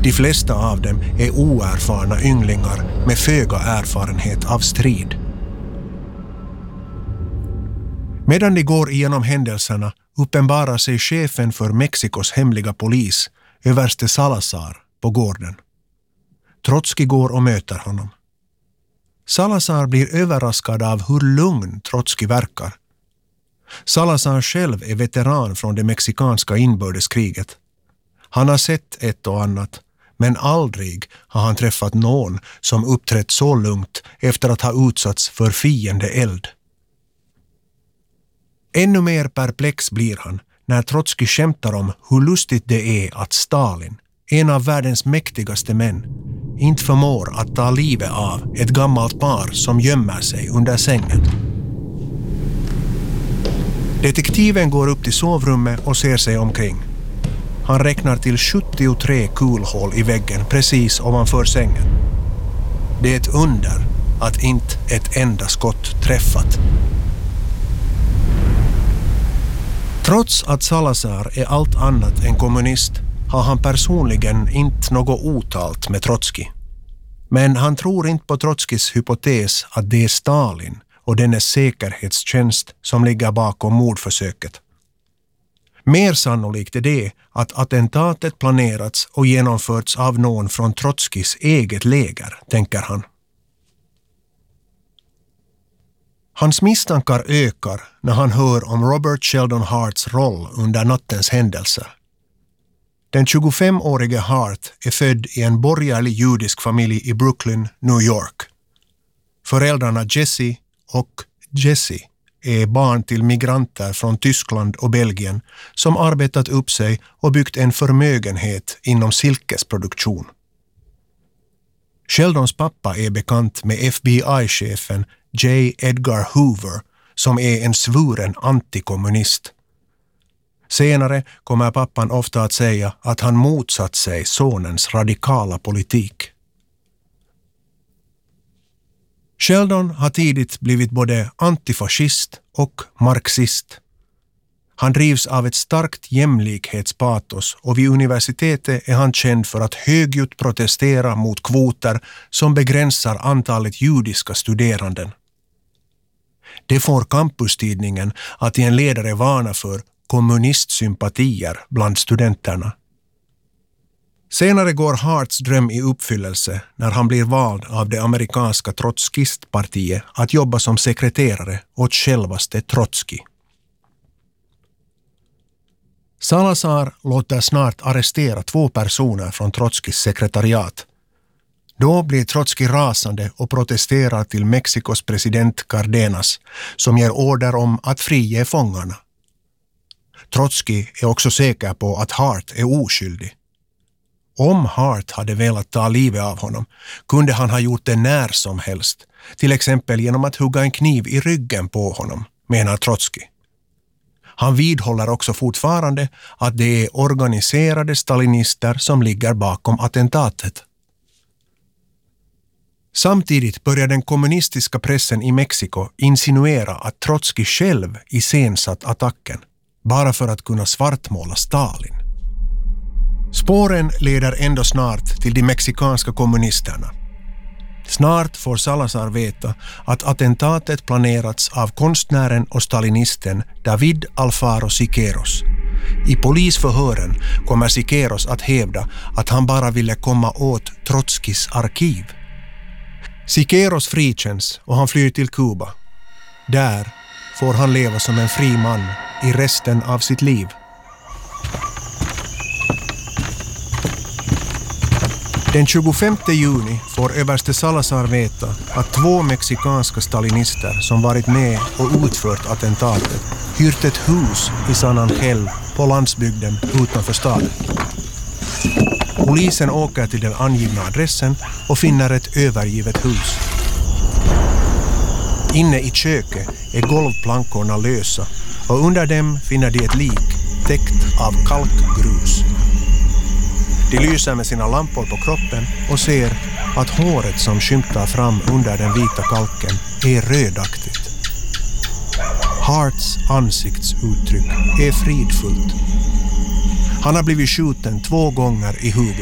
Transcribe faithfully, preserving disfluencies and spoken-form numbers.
De flesta av dem är oerfarna ynglingar med föga erfarenhet av strid. Medan de går igenom händelserna uppenbarar sig chefen för Mexikos hemliga polis, överste Salazar, på gården. Trotskij går och möter honom. Salazar blir överraskad av hur lugn Trotskij verkar. Salazar själv är veteran från det mexikanska inbördeskriget. Han har sett ett och annat, men aldrig har han träffat någon som uppträtt så lugnt efter att ha utsatts för fiende eld. Ännu mer perplex blir han när Trotskij skämtar om hur lustigt det är att Stalin, en av världens mäktigaste män, inte förmår att ta livet av ett gammalt par som gömmer sig under sängen. Detektiven går upp till sovrummet och ser sig omkring. Han räknar till sjuttiotre kulhål i väggen precis ovanför sängen. Det är ett under att inte ett enda skott träffat. Trots att Salazar är allt annat än kommunist har han personligen inte något otalt med Trotskij. Men han tror inte på Trotskijs hypotes att det är Stalin och dennes säkerhetstjänst som ligger bakom mordförsöket. Mer sannolikt är det att attentatet planerats och genomförts av någon från Trotskijs eget läger, tänker han. Hans misstankar ökar när han hör om Robert Sheldon Harts roll under nattens händelser. Den tjugofemårige Hart är född i en borgerlig judisk familj i Brooklyn, New York. Föräldrarna Jesse och Jesse är barn till migranter från Tyskland och Belgien som arbetat upp sig och byggt en förmögenhet inom silkesproduktion. Sheldons pappa är bekant med F B I-chefen J. Edgar Hoover som är en svuren antikommunist. Senare kommer pappan ofta att säga att han motsatt sig sonens radikala politik. Sheldon har tidigt blivit både antifascist och marxist. Han drivs av ett starkt jämlikhetspatos och vid universitetet är han känd för att högljutt protestera mot kvoter som begränsar antalet judiska studeranden. Det får campustidningen att i en ledare varna för kommunistsympatier bland studenterna. Senare går Harts dröm i uppfyllelse när han blir vald av det amerikanska trotskistpartiet att jobba som sekreterare åt självaste Trotskij. Salazar låter snart arrestera två personer från Trotskijs sekretariat. Då blir Trotskij rasande och protesterar till Mexikos president Cardenas som ger order om att frige fångarna. Trotskij är också säker på att Hart är oskyldig. Om Hart hade velat ta livet av honom kunde han ha gjort det när som helst, till exempel genom att hugga en kniv i ryggen på honom, menar Trotskij. Han vidhåller också fortfarande att det är organiserade stalinister som ligger bakom attentatet. Samtidigt börjar den kommunistiska pressen i Mexiko insinuera att Trotskij själv iscensatt attacken, bara för att kunna svartmåla Stalin. Spåren leder ändå snart till de mexikanska kommunisterna. Snart får Salazar veta att attentatet planerats av konstnären och stalinisten David Alfaro Siqueiros. I polisförhören kommer Siqueiros att hävda att han bara ville komma åt Trotskijs arkiv. Siqueiros frikänns och han flyr till Kuba. Där får han leva som en fri man i resten av sitt liv. Den tjugofemte juni får överste Salazar veta att två mexikanska stalinister som varit med och utfört attentatet hyrt ett hus i San Angel på landsbygden utanför staden. Polisen åker till den angivna adressen och finner ett övergivet hus. Inne i köket är golvplankorna lösa och under dem finner de ett lik täckt av kalkgrus. De lyser med sina lampor på kroppen och ser att håret som skymtar fram under den vita kalken är rödaktigt. Harts ansiktsuttryck är fridfullt. Han har blivit skjuten två gånger i huvudet.